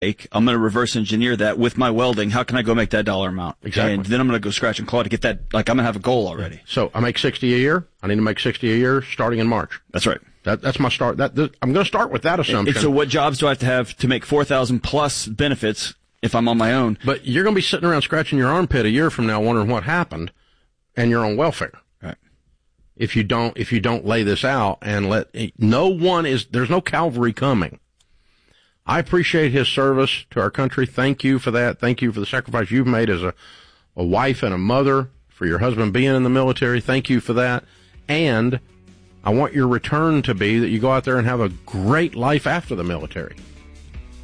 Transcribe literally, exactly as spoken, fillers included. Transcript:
I'm going to reverse engineer that with my welding. How can I go make that dollar amount? Exactly. And then I'm going to go scratch and claw to get that. Like, I'm going to have a goal already. So I make sixty a year. I need to make sixty a year starting in March. That's right. That, that's my start. That, that I'm going to start with that assumption. And so what jobs do I have to have to make four thousand plus benefits if I'm on my own? But you're going to be sitting around scratching your armpit a year from now wondering what happened, and you're on welfare. Right. If you don't, if you don't lay this out and let, no one is, there's no cavalry coming. I appreciate his service to our country. Thank you for that. Thank you for the sacrifice you've made as a, a wife and a mother, for your husband being in the military. Thank you for that. And I want your return to be that you go out there and have a great life after the military.